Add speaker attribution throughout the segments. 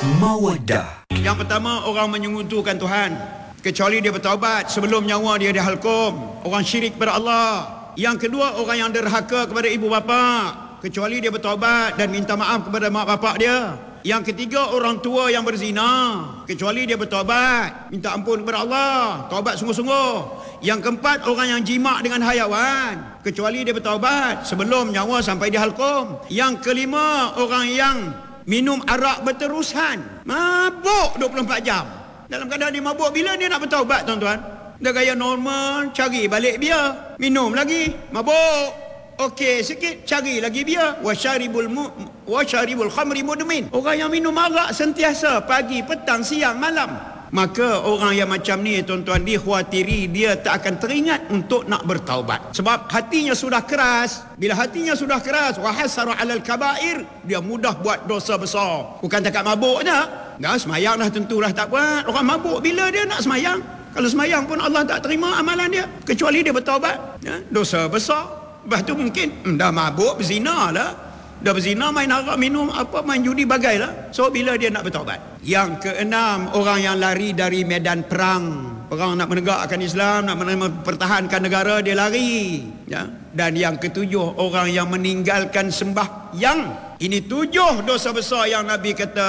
Speaker 1: Mawaddah.
Speaker 2: Yang pertama, orang menyekutukan Tuhan kecuali dia bertaubat sebelum nyawa dia dihalkum. Orang syirik kepada Allah. Yang kedua, orang yang derhaka kepada ibu bapa kecuali dia bertaubat dan minta maaf kepada mak bapak dia. Yang ketiga, orang tua yang berzina kecuali dia bertaubat, minta ampun kepada Allah, taubat sungguh-sungguh. Yang keempat, orang yang jima' dengan hayawan kecuali dia bertaubat sebelum nyawa sampai dihalkum. Yang kelima, orang yang minum arak berterusan, mabuk 24 jam. Dalam keadaan dia mabuk, bila dia nak bertaubat tuan-tuan? Dia gaya normal, cari balik biar, minum lagi, mabuk. Okey sikit, cari lagi biar. Wasyaribul khamri mudmin. Orang yang minum arak sentiasa, pagi, petang, siang, malam. Maka orang yang macam ni tuan-tuan, dikhawatiri dia tak akan teringat untuk nak bertaubat. Sebab hatinya sudah keras. Bila hatinya sudah keras, wahasara alal kabair, dia mudah buat dosa besar. Bukan takat mabuk je. Dah semayang dah tentulah tak buat. Orang mabuk bila dia nak semayang? Kalau semayang pun Allah tak terima amalan dia, kecuali dia bertaubat. Dosa besar. Lepas tu mungkin dah mabuk, berzina lah. Dah berzina, main arak, minum apa, main judi, bagailah. So bila dia nak bertaubat? Yang keenam, orang yang lari dari medan perang. Perang nak menegakkan Islam, nak mempertahankan negara, dia lari. Dan yang ketujuh, orang yang meninggalkan sembahyang. Ini 7 dosa besar yang Nabi kata.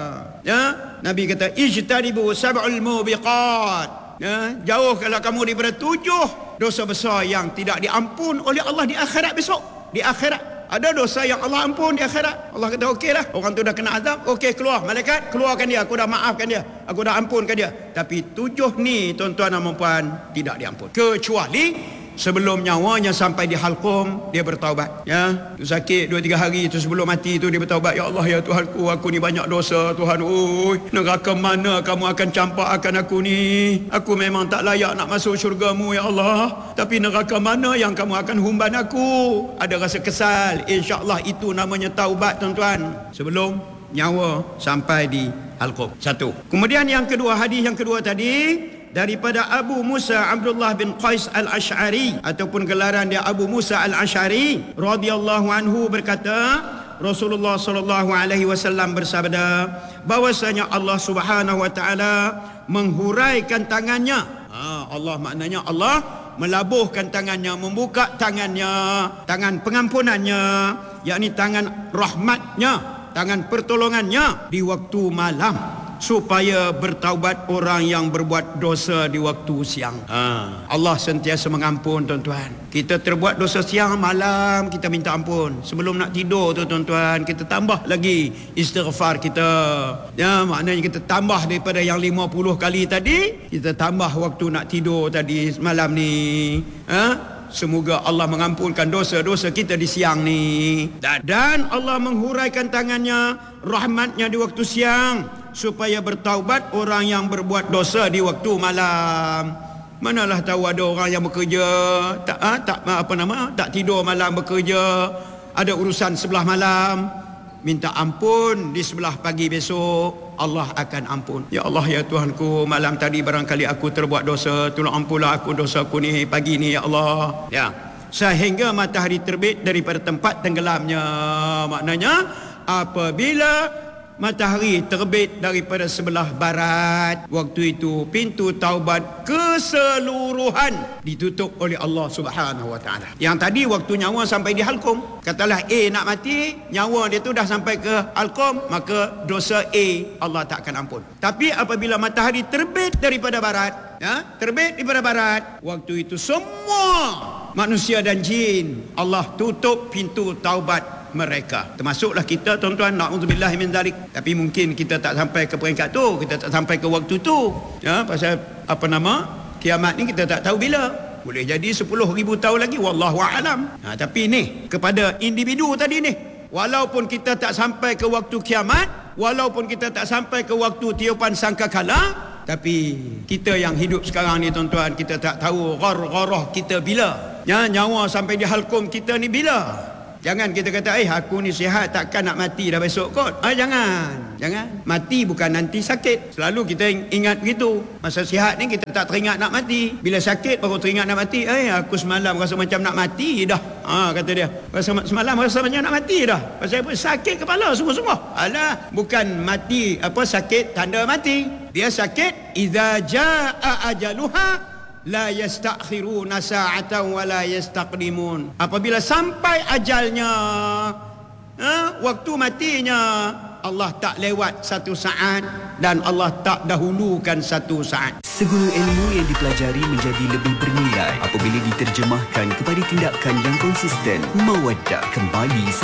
Speaker 2: Nabi kata, ijtanibu sab'ul mubiqat. Jauhkanlah kamu daripada 7 dosa besar yang tidak diampun oleh Allah di akhirat besok. Di akhirat ada dosa yang Allah ampun di akhirat. Allah kata okeylah, orang tu dah kena azab, okey keluar, malaikat keluarkan dia, aku dah maafkan dia, aku dah ampunkan dia. Tapi 7 ni tuan-tuan dan puan tidak diampun, kecuali sebelum nyawanya sampai di halqum dia bertaubat. Sakit 2-3 hari tu sebelum mati tu dia bertaubat. Ya Allah, ya Tuhanku, aku ni banyak dosa Tuhan. Oi, neraka mana kamu akan campakkan aku ni? Aku memang tak layak nak masuk syurga-Mu ya Allah. Tapi neraka mana yang kamu akan humban aku? Ada rasa kesal. InsyaAllah itu namanya taubat tuan-tuan, sebelum nyawa sampai di halqum. Satu. Kemudian yang kedua, hadis yang kedua tadi daripada Abu Musa Abdullah bin Qais al-Ash'ari, ataupun gelaran dia Abu Musa al-Ash'ari radhiyallahu anhu, berkata Rasulullah sallallahu alaihi wasallam bersabda bahwasanya Allah Subhanahu wa taala menghuraikan tangannya. Allah maknanya Allah melabuhkan tangannya, membuka tangannya, tangan pengampunannya, yakni tangan rahmatnya, tangan pertolongannya di waktu malam, supaya bertaubat orang yang berbuat dosa di waktu siang. Allah sentiasa mengampun tuan-tuan. Kita terbuat dosa siang, malam kita minta ampun. Sebelum nak tidur tu tuan-tuan, kita tambah lagi istighfar kita. Maknanya kita tambah daripada yang 50 kali tadi, kita tambah waktu nak tidur tadi malam ni. Semoga Allah mengampunkan dosa-dosa kita di siang ni. Dan Allah menghuraikan tangannya, rahmatnya di waktu siang, supaya bertaubat orang yang berbuat dosa di waktu malam. Manalah tahu ada orang yang bekerja tak tidur malam, bekerja, ada urusan sebelah malam, minta ampun di sebelah pagi besok, Allah akan ampun. Ya Allah, ya Tuhanku, malam tadi barangkali aku terbuat dosa, tolong ampunlah aku dosaku ni pagi ni ya Allah. Sehingga matahari terbit daripada tempat tenggelamnya. Maknanya apabila matahari terbit daripada sebelah barat, waktu itu pintu taubat keseluruhan ditutup oleh Allah Subhanahu wa taala. Yang tadi waktu nyawa sampai di halqum, katalah A nak mati, nyawa dia tu dah sampai ke halqum, maka dosa A Allah tak akan ampun. Tapi apabila matahari terbit daripada barat, terbit daripada barat, waktu itu semua manusia dan jin Allah tutup pintu taubat mereka, termasuklah kita tuan-tuan, na'udzubillah min dzalik. Tapi mungkin kita tak sampai ke peringkat tu, kita tak sampai ke waktu tu. Pasal kiamat ni kita tak tahu bila. Boleh jadi 10,000 tahun lagi, wallahu a'lam. Tapi ni kepada individu tadi ni, walaupun kita tak sampai ke waktu kiamat, walaupun kita tak sampai ke waktu tiupan sangkakala, tapi kita yang hidup sekarang ni tuan-tuan, kita tak tahu gharah kita bila. Nyawa sampai di halqum kita ni bila. Jangan kita kata, aku ni sihat, takkan nak mati dah besok kot. Jangan. Mati bukan nanti sakit. Selalu kita ingat begitu. Masa sihat ni kita tak teringat nak mati. Bila sakit baru teringat nak mati. Aku semalam rasa macam nak mati dah. Kata dia. Semalam rasa macam nak mati dah. Pasal apa? Sakit kepala sungguh-sungguh. Alah, bukan mati, sakit tanda mati. Dia sakit, idza jaa ajaluha la yastakhiruna sa'atan wa la yastaqdimun. Apabila sampai ajalnya, waktu matinya, Allah tak lewat satu saat dan Allah tak dahulukan satu saat.
Speaker 1: Segala ilmu yang dipelajari menjadi lebih bernilai apabila diterjemahkan kepada tindakan yang konsisten. Mawaddah kembali